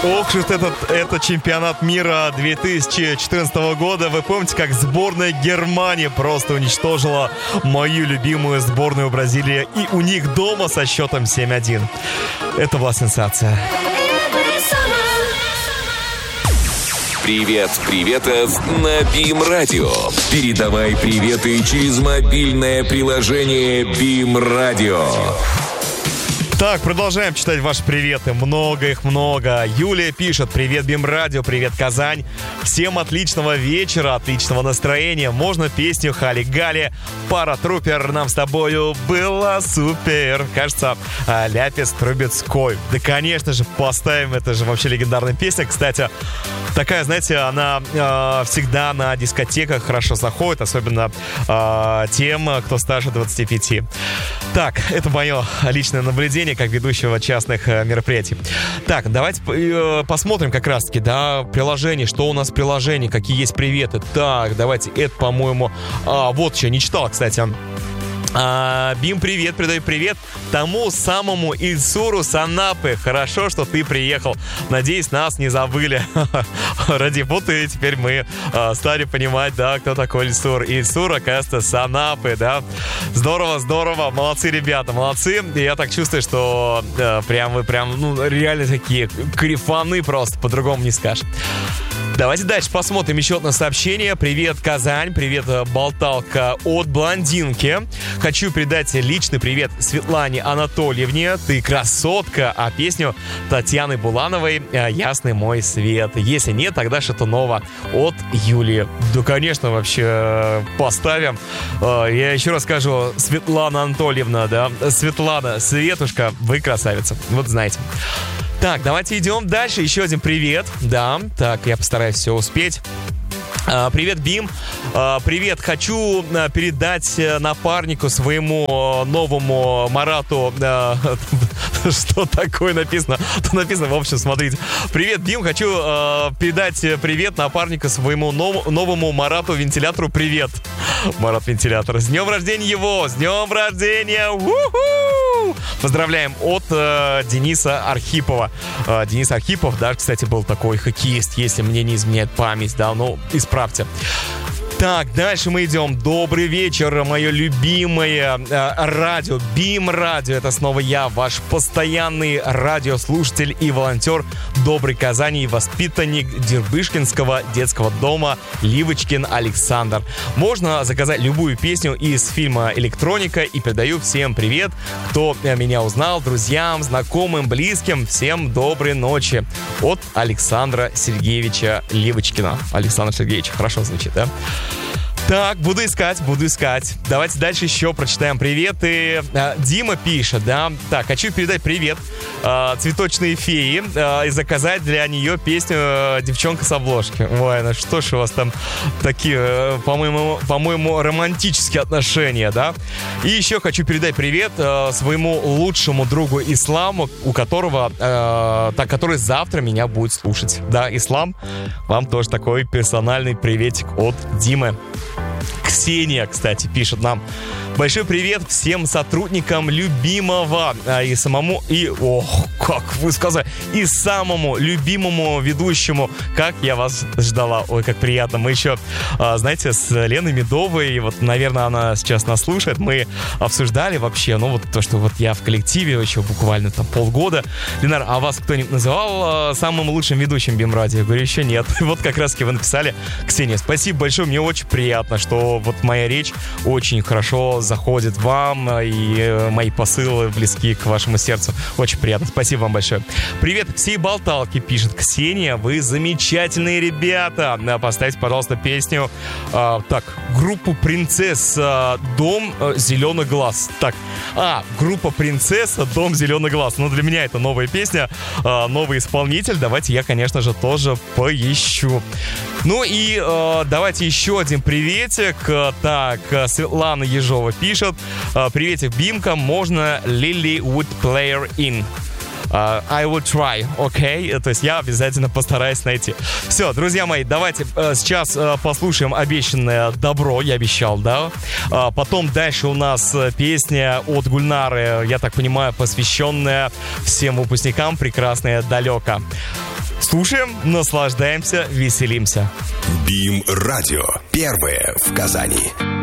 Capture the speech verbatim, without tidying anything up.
Ох же этот, это чемпионат мира две тысячи четырнадцатого года. Вы помните, как сборная Германии просто уничтожила мою любимую сборную Бразилии и у них дома со счетом семь один. Это была сенсация. Привет, приветов на Бим Радио. Передавай приветы через мобильное приложение Бим Радио. Так, продолжаем читать ваши приветы. Много их много. Юлия пишет: привет, Бим Радио, привет, Казань. Всем отличного вечера, отличного настроения. Можно песню Хали Гали, Паратрупер, нам с тобою было супер. Кажется, Ляпис Трубецкой. Да, конечно же, поставим. Это же вообще легендарная песня. Кстати, такая, знаете, она э, всегда на дискотеках хорошо заходит, особенно э, тем, кто старше двадцати пяти. Так, это мое личное наблюдение как ведущего частных э, мероприятий. Так, давайте э, посмотрим как раз-таки, да, приложение, что у нас в приложении, какие есть приветы. Так, давайте, это, по-моему... А, вот еще, не читал, кстати. А, Бим, привет, передаю привет тому самому Ильсуру с Анапы. Хорошо, что ты приехал. Надеюсь, нас не забыли. Ради путы, теперь мы а, стали понимать, да, кто такой Ильсур. Ильсур, оказывается, с Анапы, да. Здорово, здорово, молодцы, ребята, молодцы. И я так чувствую, что а, прям вы прям, ну, реально такие крифаны просто, по-другому не скажешь. Давайте дальше посмотрим еще одно сообщение. Привет, Казань, привет, болталка от блондинки. Хочу передать личный привет Светлане Анатольевне. Ты красотка. А песню Татьяны Булановой «Ясный мой свет». Если нет, тогда Шатунова от Юлии. Да, конечно, вообще поставим. Я еще раз скажу, Светлана Анатольевна, да, Светлана, Светушка, вы красавица. Вот знаете. Так, давайте идем дальше. Еще один привет. Да, так, я постараюсь все успеть. А, привет, Бим. А, привет. Хочу а, передать напарнику своему новому Марату. А, что такое написано? Тут написано, в общем, смотрите. Привет, Бим. Хочу а, передать привет напарнику своему нов- новому Марату вентилятору. Привет, Марат вентилятор. С днем рождения его! С днем рождения! У-ху! Поздравляем от э, Дениса Архипова. Э, Денис Архипов, да, кстати, был такой хоккеист, если мне не изменяет память, да, ну, исправьте. Так, дальше мы идем. Добрый вечер, мое любимое э, радио, Бим Радио. Это снова я, ваш постоянный радиослушатель и волонтер Доброй Казани и воспитанник Дербышкинского детского дома Ливочкин Александр. Можно заказать любую песню из фильма «Электроника» и передаю всем привет, кто меня узнал, друзьям, знакомым, близким. Всем доброй ночи от Александра Сергеевича Ливочкина. Александр Сергеевич, хорошо звучит, да? Так, буду искать, буду искать. Давайте дальше еще прочитаем приветы. Дима пишет, да. Так, хочу передать привет цветочной феи и заказать для нее песню «Девчонка с обложки». Ой, ну что ж у вас там такие, по-моему, по-моему, романтические отношения, да. И еще хочу передать привет своему лучшему другу Исламу, у которого, так, который завтра меня будет слушать. Да, Ислам, вам тоже такой персональный приветик от Димы. Ксения, кстати, пишет нам: большой привет всем сотрудникам любимого а, и самому, и, ох, как вы сказали, и самому любимому ведущему, как я вас ждала. Ой, как приятно. Мы еще, а, знаете, с Леной Медовой, вот, наверное, она сейчас нас слушает, мы обсуждали вообще, ну, вот то, что вот я в коллективе еще буквально там полгода. Ленар, а вас кто-нибудь называл а, самым лучшим ведущим Бим Радио? Я говорю, еще нет. Вот как раз-таки вы написали. Ксения, спасибо большое, мне очень приятно, что вот моя речь очень хорошо заходит вам, и мои посылы близки к вашему сердцу. Очень приятно. Спасибо вам большое. Привет всей болталке, пишет Ксения. Вы замечательные ребята. Поставьте, пожалуйста, песню. А, так, группу «Принцесса», «Дом зеленый глаз». Так, а, группа «Принцесса», «Дом зеленый глаз». Ну, для меня это новая песня, а, новый исполнитель. Давайте я, конечно же, тоже поищу. Ну и а, давайте еще один приветик. Так, Светлана Ежова пишет: приветик, Бимка, можно Lily Wood Player In? Uh, I will try, окей? Okay? То есть я обязательно постараюсь найти. Все, друзья мои, давайте uh, сейчас uh, послушаем обещанное добро, я обещал, да? Uh, потом дальше у нас uh, песня от Гульнары, я так понимаю, посвященная всем выпускникам «Прекрасное далеко». Слушаем, наслаждаемся, веселимся. БИМ радио. Первое в Казани.